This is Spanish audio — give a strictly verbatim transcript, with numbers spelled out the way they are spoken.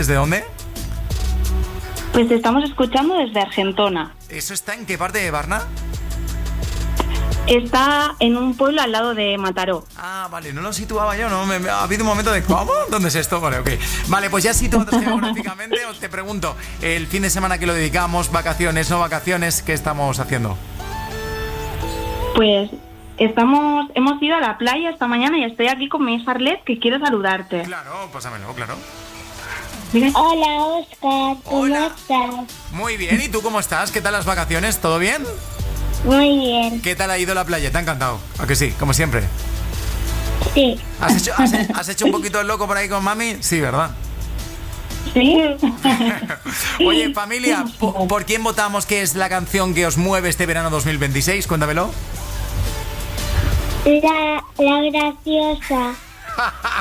¿Desde dónde? Pues te estamos escuchando desde Argentona. ¿Eso está en qué parte de Varna? Está en un pueblo al lado de Mataró. Ah, vale, no lo situaba yo, ¿no? Me, me- ha habido un momento de ¿cómo? ¿Dónde es esto? Vale, ok. Vale, pues ya situados geográficamente, os te pregunto, el fin de semana que lo dedicamos, vacaciones, no vacaciones, ¿qué estamos haciendo? Pues estamos, hemos ido a la playa esta mañana y estoy aquí con mi hija Arlet, que quiere saludarte. Claro, pásamelo, claro. Hola, Oscar, ¿cómo Hola. estás? Muy bien, ¿y tú cómo estás? ¿Qué tal las vacaciones? ¿Todo bien? Muy bien, ¿Qué tal ha ido la playa? ¿Te ha encantado? ¿A que sí? Como siempre. sí. ¿Has hecho, has, has hecho un poquito el loco por ahí con mami? Sí, ¿verdad? ¿Sí? Oye, familia, ¿po- ¿por quién votamos que es la canción que os mueve este verano dos mil veintiséis? Cuéntamelo. La, la graciosa.